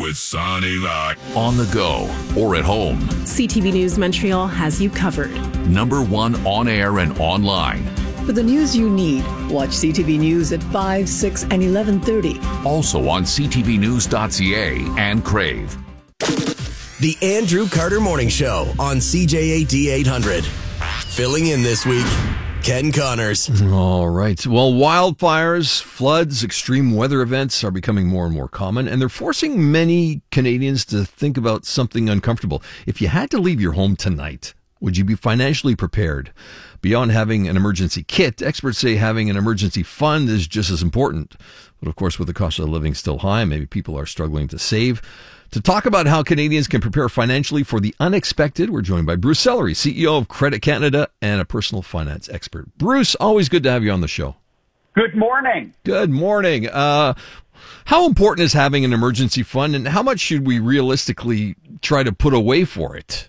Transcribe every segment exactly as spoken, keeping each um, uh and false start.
with Sonny Lac. On the go or at home. C T V News Montreal has you covered. Number one on air and online. For the news you need, watch C T V News at five, six, and eleven thirty. Also on c t v news dot c a and Crave. The Andrew Carter Morning Show on C J A D eight hundred. Filling in this week, Ken Connors. All right. Well, wildfires, floods, extreme weather events are becoming more and more common, and they're forcing many Canadians to think about something uncomfortable. If you had to leave your home tonight, would you be financially prepared? Beyond having an emergency kit, experts say having an emergency fund is just as important. But of course, with the cost of living still high, maybe people are struggling to save. To talk about how Canadians can prepare financially for the unexpected, we're joined by Bruce Sellery, C E O of Credit Canada and a personal finance expert. Bruce, always good to have you on the show. Good morning. Good morning. Uh, how important is having an emergency fund, and how much should we realistically try to put away for it?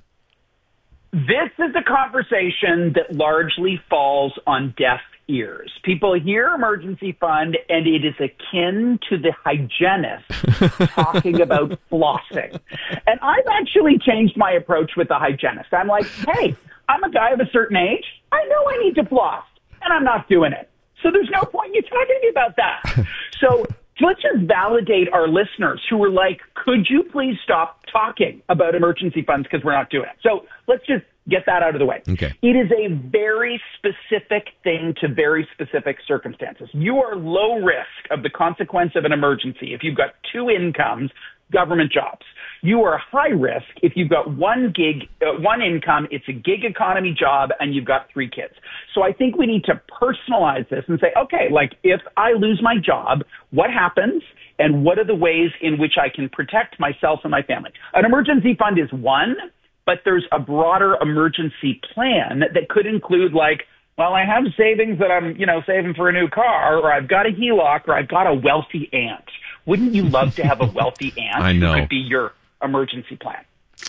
This is a conversation that largely falls on deaf ears. People hear emergency fund and it is akin to the hygienist talking about flossing. And I've actually changed my approach with the hygienist. I'm like, hey, I'm a guy of a certain age. I know I need to floss and I'm not doing it. So there's no point in you talking to me about that. So let's just validate our listeners who were like, could you please stop talking about emergency funds because we're not doing it. So let's just get that out of the way. Okay. It is a very specific thing to very specific circumstances. You are low risk of the consequence of an emergency if you've got two incomes, government jobs. You are high risk if you've got one gig, uh, one income, it's a gig economy job, and you've got three kids. So I think we need to personalize this and say, okay, like if I lose my job, what happens? And what are the ways in which I can protect myself and my family? An emergency fund is one, but there's a broader emergency plan that could include like, well, I have savings that I'm, you know, saving for a new car, or I've got a H E L O C, or I've got a wealthy aunt. Wouldn't you love to have a wealthy aunt I know. who could be your emergency plan?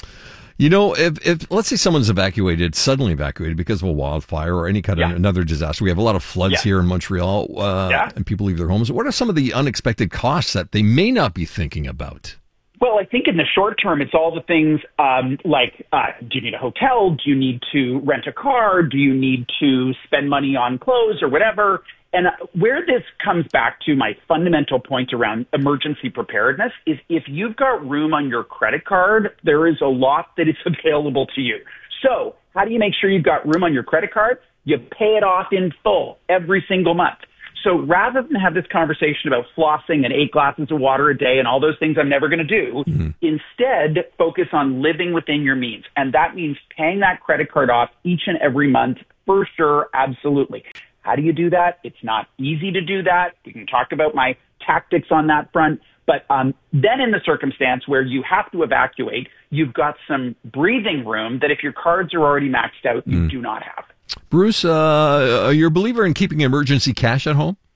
You know, if, if let's say someone's evacuated, suddenly evacuated because of a wildfire or any kind of Yeah. another disaster. We have a lot of floods Yeah. here in Montreal, uh, Yeah. and people leave their homes. What are some of the unexpected costs that they may not be thinking about? Well, I think in the short term, it's all the things um, like, uh, do you need a hotel? Do you need to rent a car? Do you need to spend money on clothes or whatever? And where this comes back to my fundamental point around emergency preparedness is if you've got room on your credit card, there is a lot that is available to you. So how do you make sure you've got room on your credit card? You pay it off in full every single month. So rather than have this conversation about flossing and eight glasses of water a day and all those things I'm never going to do, mm-hmm. instead focus on living within your means. And that means paying that credit card off each and every month for sure, absolutely. How do you do that? It's not easy to do that. We can talk about my tactics on that front. But um, then in the circumstance where you have to evacuate, you've got some breathing room that if your cards are already maxed out, you mm. do not have. Bruce, uh, you're a believer in keeping emergency cash at home?